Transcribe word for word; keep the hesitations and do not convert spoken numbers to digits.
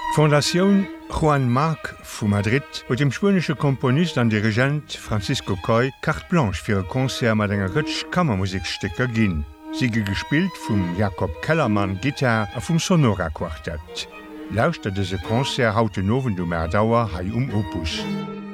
Fondation Juan Marc vu Madrid huet dem spanische Komponist an Dirigent Francisco Coy carte blanche fir e Konzert mat enger Rëtsch Kammermusikstecker ginn. Siege gespielt vum Jakob Kellermann Gitar a vum Sonora Quartett. Lauscht dese Konzert haut den Nowen du Merdauer hai um Opus.